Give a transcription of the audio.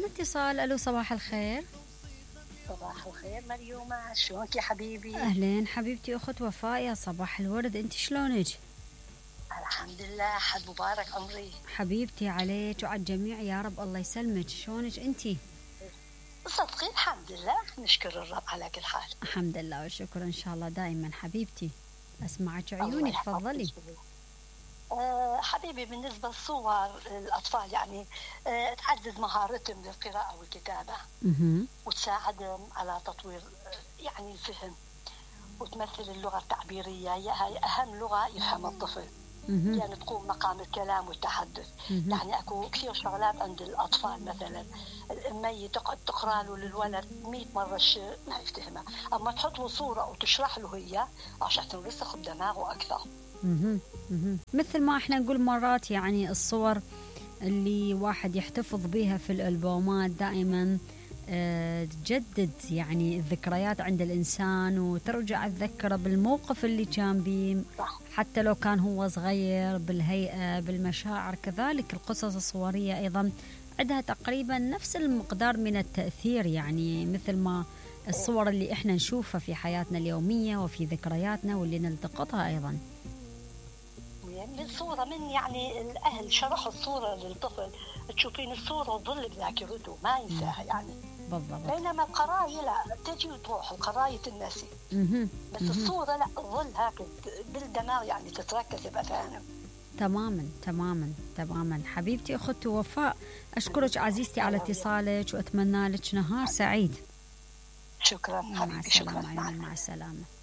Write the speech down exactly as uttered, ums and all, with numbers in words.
الاتصال. ألو صباح الخير. صباح الخير مريومة، شلونك يا حبيبي؟ أهلين حبيبتي أخت وفاء، يا صباح الورد، أنت شلونك؟ الحمد لله، حد مبارك عمري. حبيبتي عليك وعلى الجميع يا رب، الله يسلمك. شلونك أنت؟ صدقي الحمد لله، نشكر الرب على كل حال. الحمد لله والشكر إن شاء الله دائما حبيبتي. أسمعك عيوني، تفضلي. أه حبيبي، بالنسبة لصور الأطفال يعني أه تعزز مهارتهم للقراءة والكتابة مه. وتساعدهم على تطوير يعني الفهم، وتمثل اللغة التعبيرية، هي هاي أهم لغة يفهم الطفل. مه. يعني تقوم مقام الكلام والتحدث. مه. يعني اكو كثير شغلات عند الاطفال، مثلا الامية تقعد تقرا له للولد مئة مره شيء ما يفتهمها، اما تحط له صوره وتشرح له هي عشان تنرسخ بدماغه اكثر. مه. مه. مثل ما احنا نقول مرات، يعني الصور اللي واحد يحتفظ بها في الألبومات دائما أه تجدد يعني الذكريات عند الإنسان، وترجع تذكره بالموقف اللي كان بيه، حتى لو كان هو صغير، بالهيئة، بالمشاعر. كذلك القصص الصورية أيضا عندها تقريبا نفس المقدار من التأثير، يعني مثل ما الصور اللي احنا نشوفها في حياتنا اليومية وفي ذكرياتنا واللي نلتقطها أيضا. من صورة من يعني الأهل شرحوا الصورة للطفل، تشوفين الصورة تظل بذاكرته ما ينساها يعني. بالضبط. بينما القراية لا، تجي وتروح، القراية النسي. بس مه. الصورة لا، تظل هاك بالدماغ يعني، تتركز بأفهام. تماما تماما تماما. حبيبتي أخت وفاء، أشكرك عزيزتي على اتصالك، وأتمنى لك نهار سعيد. شكرا حبيبي، شكرا. مع السلامة. مع السلامة.